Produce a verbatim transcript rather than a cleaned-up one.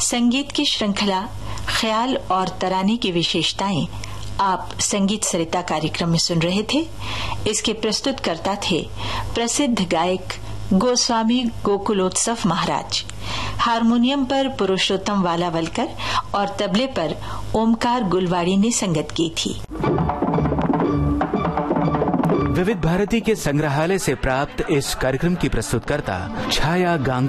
संगीत की श्रृंखला ख्याल और तराने की विशेषताएं आप संगीत सरिता कार्यक्रम में सुन रहे थे। इसके प्रस्तुतकर्ता थे प्रसिद्ध गायक गोस्वामी गोकुलोत्सव महाराज। हारमोनियम पर पुरुषोत्तम वालावलकर और तबले पर ओमकार गुलवाड़ी ने संगत की थी। विविध भारती के संग्रहालय से प्राप्त इस कार्यक्रम की प्रस्तुतकर्ता छाया गांग